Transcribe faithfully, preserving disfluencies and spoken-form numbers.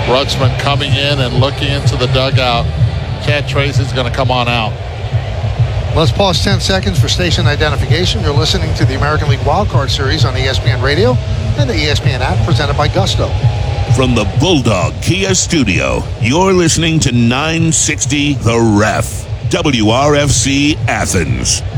Rutschman coming in and looking into the dugout. Chad Tracy's going to come on out. Let's pause ten seconds for station identification. You're listening to the American League Wildcard Series on E S P N Radio and the E S P N app, presented by Gusto. From the Bulldog Kia Studio, you're listening to nine sixty The Ref, W R F C Athens.